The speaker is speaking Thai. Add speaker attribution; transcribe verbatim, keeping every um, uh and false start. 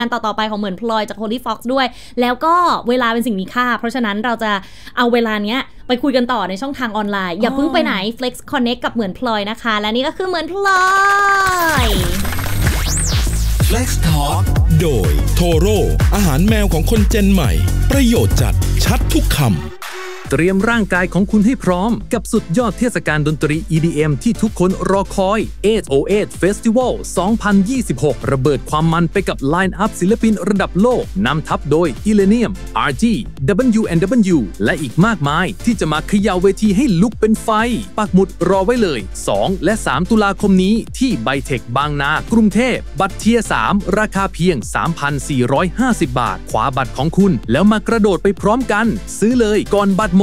Speaker 1: อันต่อๆไปของเหมือนพลอยจาก Holy Fox ด้วยแล้วก็เวลาเป็นสิ่งมีค่าเพราะฉะนั้นเราจะเอาเวลาเนี้ยไปคุยกันต่อในช่องทางออนไลน์อย่าเพิ่งไปไหน Flex Connect กับเหมือนพลอยนะคะและนี่ก็คือเหมือนพลอย
Speaker 2: Flex Talk โดยโทโร่อาหารแมวของคนเจนใหม่ประโยชน์จัดชัดทุกคำ
Speaker 3: เตรียมร่างกายของคุณให้พร้อมกับสุดยอดเทศกาลดนตรี อี ดี เอ็ม ที่ทุกคนรอคอย เอท โอ เอท Festival สองพันยี่สิบหก ระเบิดความมันไปกับไลน์อัพศิลปินระดับโลกนำทัพโดย Illenium อาร์ จี ดับเบิลยู แอนด์ ดับเบิลยู และอีกมากมายที่จะมาเขย่าเวทีให้ลุกเป็นไฟปักหมุดรอไว้เลยสองและสามตุลาคมนี้ที่ไบเทคบางนากรุงเทพบัตรเทียร์สามราคาเพียง สามพันสี่ร้อยห้าสิบ บาทคว้าบัตรของคุณแล้วมากระโดดไปพร้อมกันซื้อเลยก่อนบัตร